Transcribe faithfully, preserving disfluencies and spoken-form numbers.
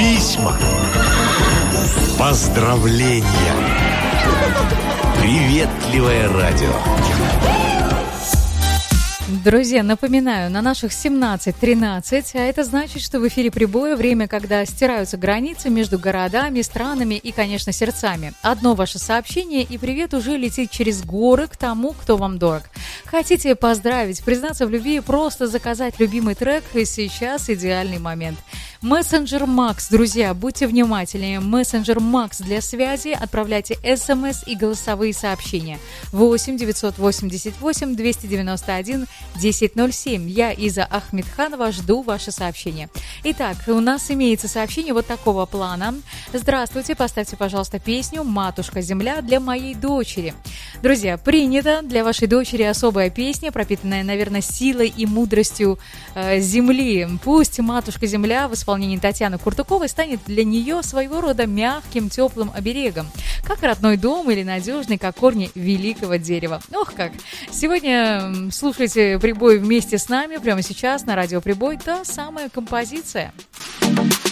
Письма, поздравления, приветливое радио. Друзья, напоминаю, на наших семнадцать тринадцать, а это значит, что в эфире «Прибоя» время, когда стираются границы между городами, странами и, конечно, сердцами. Одно ваше сообщение, и привет уже летит через горы к тому, кто вам дорог. Хотите поздравить, признаться в любви, просто заказать любимый трек, и сейчас идеальный момент. Мессенджер Макс, друзья, будьте внимательнее. Мессенджер Макс для связи. Отправляйте смс и голосовые сообщения. восемь девятьсот восемьдесят восемь двести девяносто один десять ноль семь. Я, Иза Ахмедханова, жду ваши сообщения. Итак, у нас имеется сообщение вот такого плана. Здравствуйте, поставьте, пожалуйста, песню «Матушка Земля» для моей дочери. Друзья, принято. Для вашей дочери особая песня, пропитанная, наверное, силой и мудростью э, земли. Пусть «Матушка Земля» в исполнении Татьяны Куртуковой станет для нее своего рода мягким, теплым оберегом, как родной дом или надежный, как корни великого дерева. Ох как! Сегодня слушайте «Прибой» вместе с нами. Прямо сейчас на радио «Прибой» та самая композиция.